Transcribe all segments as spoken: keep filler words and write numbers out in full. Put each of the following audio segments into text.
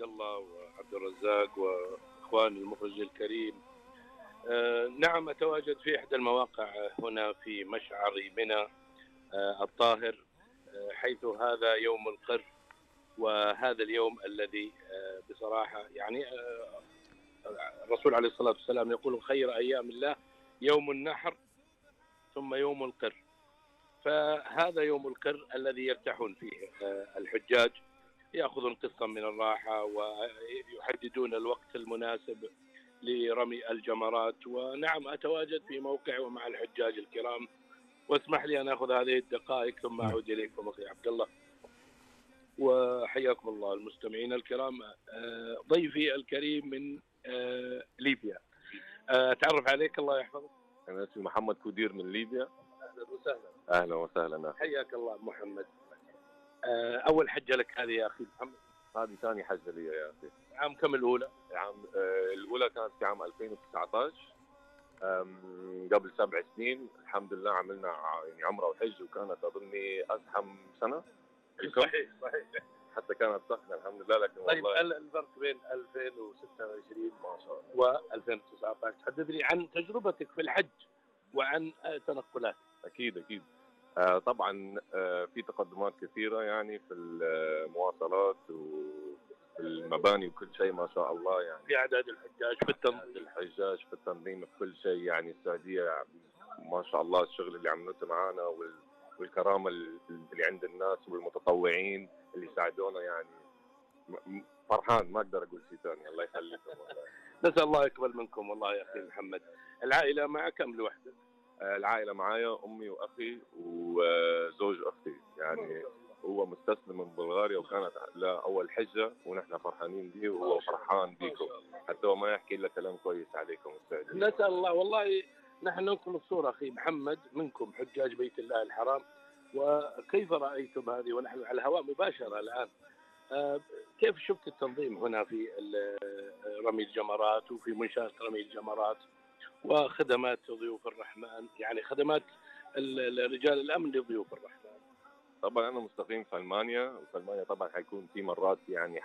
الله وعبد الرزاق واخوان المخرج الكريم. آه نعم، اتواجد في احدى المواقع هنا في مشعر منى آه الطاهر، آه حيث هذا يوم القر، وهذا اليوم الذي آه بصراحه يعني آه الرسول عليه الصلاه والسلام يقول خير ايام الله يوم النحر ثم يوم القر. فهذا يوم القر الذي يرتاحون فيه آه الحجاج، يأخذون قسطا من الراحة ويحددون الوقت المناسب لرمي الجمرات. ونعم أتواجد في موقع ومع الحجاج الكرام، واسمح لي أن أخذ هذه الدقائق ثم أعود إليكم أخي عبد الله. وحياكم الله المستمعين الكرام. ضيفي الكريم من ليبيا، أتعرف عليك الله يحفظك. أنا اسمي محمد كودير من ليبيا. أهلا وسهلا. أهلا وسهلا. حياك الله محمد. أول حجة لك هذه يا أخي محمد؟ هذه ثاني حجة لي يا أخي. عام كم الأولى؟ عام آه الأولى كانت في عام ألفين وتسعة عشر، قبل سبع سنين. الحمد لله عملنا يعني عمرة وحج، وكانت أظني أزحم سنة. صحيح صحيح. حتى كانت سخنة الحمد لله. لكن طيب والله الفرق بين ألفين وستة وعشرين ما شاء الله و2019 تحدث لي عن تجربتك في الحج وعن تنقلات. أكيد أكيد. آه طبعا آه في تقدمات كثيرة يعني في المواصلات وفي المباني وكل شيء ما شاء الله، يعني في أعداد الحجاج، في التنظيم الحجاج في التنظيم في كل شيء. يعني السعودية ما شاء الله الشغل اللي عملته معانا والكرامة اللي عند الناس والمتطوعين اللي ساعدونا، يعني فرحان ما أقدر أقول شيء ثاني. الله يخليكم والله. نسأل الله يقبل منكم والله يا أخي محمد. العائلة معك كم لوحدك؟ العائلة معايا أمي وأخي وزوج أختي، يعني هو مستسلم من بلغاريا وكانت له أول حجة ونحن فرحانين به وهو فرحان بكم، حتى هو ما يحكي إلا كلام كويس عليكم السعوديين. نسأل الله والله. نحن ننقل الصورة أخي محمد منكم حجاج بيت الله الحرام، وكيف رأيتم هذه ونحن على الهواء مباشرة الآن؟ آه كيف شفت التنظيم هنا في رمي الجمرات وفي منشأة رمي الجمرات وخدمات ضيوف الرحمن، يعني خدمات رجال الأمن لضيوف الرحمن؟ طبعا أنا مستقيم في ألمانيا، وفي ألمانيا طبعا حيكون في مرات يعني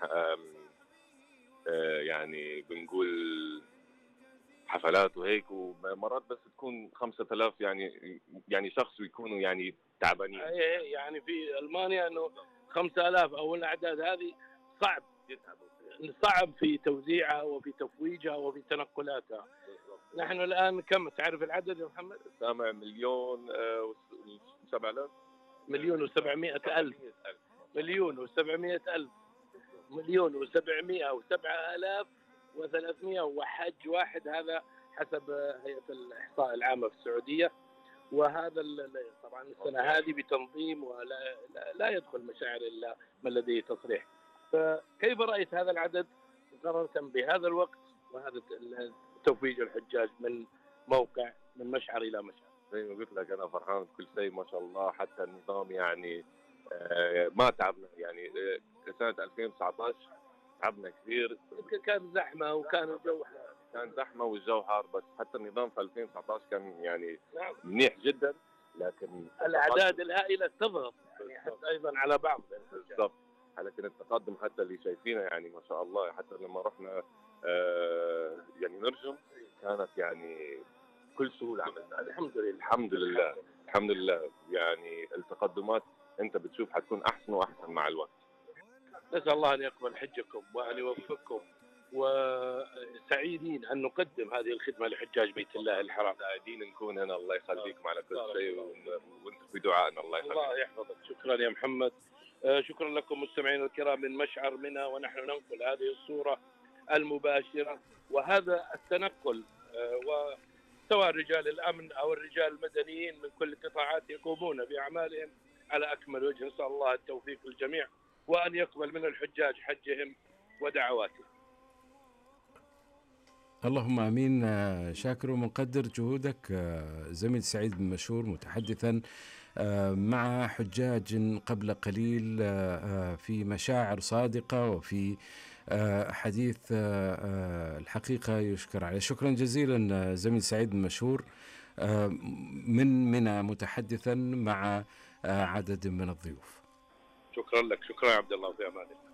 يعني بنقول حفلات وهيك، ومرات بس تكون خمسة آلاف يعني يعني شخص ويكونوا يعني تعبانين. يعني في ألمانيا إنه خمسة آلاف أو الأعداد هذه صعب صعب في توزيعها وفي تفويجها وفي تنقلاتها. نحن الآن كم تعرف العدد يا محمد؟ سامع مليون وسبعة آلاف. مليون وسبعمائة ألف. مليون وسبعمائة ألف. مليون وسبعمائة وسبعة آلاف وثلاثمائة وحج واحد، هذا حسب هيئة الإحصاء العامة في السعودية. وهذا طبعا السنة هذه بتنظيم ولا لا يدخل مشاعر إلا من لديه تصريح. فكيف رأيت هذا العدد مقارنة بهذا الوقت وهذا توفيج الحجاج من موقع من مشعر إلى مشعر؟ زي ما قلت لك أنا فرحان بكل شيء ما شاء الله. حتى النظام يعني آه ما تعبنا، يعني آه سنة ألفين وتسعة عشر تعبنا كثير، كان زحمة وكان الجو كان زحمة والجو حار، بس حتى النظام في ألفين وتسعة عشر كان يعني منيح جدا. لكن الأعداد الهائلة تضغط يعني حتى أيضا على بعض. بالضبط. لكن التقدم حتى اللي شايفينه يعني ما شاء الله، حتى لما رحنا آه يعني نرجم كانت يعني كل سهولة عملنا. الحمد لله الحمد لله الحمد لله. يعني التقدمات أنت بتشوف حتكون أحسن وأحسن مع الوقت. نسأل الله أن يقبل حجكم وأن يوفقكم، وسعيدين أن نقدم هذه الخدمة لحجاج بيت الله الحرام. سعيدين نكون هنا. الله يخليكم على كل شيء، وأنتم في دعائنا. الله يخليك. الله يحفظك. شكرا يا محمد. آه شكرا لكم مستمعين الكرام من مشعر منى، ونحن ننقل هذه الصورة المباشرة وهذا التنقل آه وسواء رجال الأمن أو الرجال المدنيين من كل القطاعات يقومون بأعمالهم على أكمل وجه. نسأل الله التوفيق للجميع وأن يقبل من الحجاج حجهم ودعواتهم. اللهم امين. شاكر ومقدر جهودك زميل سعيد بن مشهور متحدثا مع حجاج قبل قليل في مشاعر صادقة وفي حديث الحقيقة يشكر عليه. شكرا جزيلا زميل سعيد بن مشهور من منى متحدثا مع عدد من الضيوف. شكرا لك. شكرا يا عبد الله، في امان الله.